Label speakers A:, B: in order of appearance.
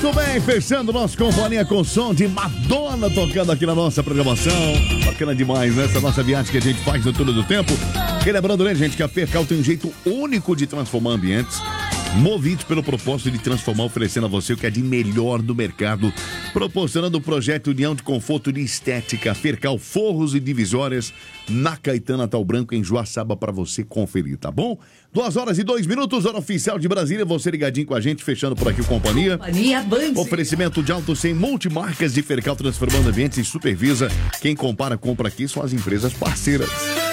A: Muito bem, fechando nossa companhia com som de Madonna tocando aqui na nossa programação. Bacana demais, né? Essa nossa viagem que a gente faz no túnel do tempo. E lembrando, né, gente, que a Fercal tem um jeito único de transformar ambientes. Movidos pelo propósito de transformar, oferecendo a você o que é de melhor do mercado, proporcionando o projeto União de Conforto e de Estética, Fercal Forros e Divisórias, na Caetana Tal Branco, em Joaçaba, para você conferir, tá bom? 2h02, hora oficial de Brasília, você ligadinho com a gente, fechando por aqui o Companhia.
B: Companhia Band.
A: Oferecimento de Auto 100 multimarcas de Fercal, transformando ambientes e supervisa. Quem compara, compra aqui, são as empresas parceiras.